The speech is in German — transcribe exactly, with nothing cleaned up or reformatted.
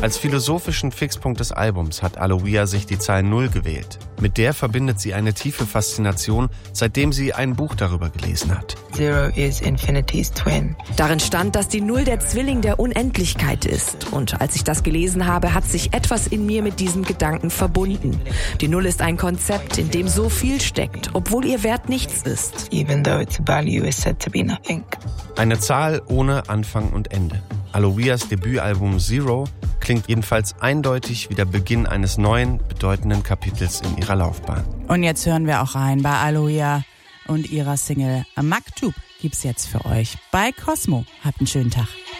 Als philosophischen Fixpunkt des Albums hat Aloia sich die Zahl Null gewählt. Mit der verbindet sie eine tiefe Faszination, seitdem sie ein Buch darüber gelesen hat. Zero is infinity's twin. Darin stand, dass die Null der Zwilling der Unendlichkeit ist. Und als ich das gelesen habe, hat sich etwas in mir mit diesem Gedanken verbunden. Die Null ist ein Konzept, in dem so viel steckt, obwohl ihr Wert nichts ist. Even though its value is said to be nothing. Eine Zahl ohne Anfang und Ende. Aloias Debütalbum Zero klingt jedenfalls eindeutig wie der Beginn eines neuen, bedeutenden Kapitels in ihrer Laufbahn. Und jetzt hören wir auch rein bei Aloia und ihrer Single Maktub gibt's jetzt für euch bei Cosmo. Habt einen schönen Tag.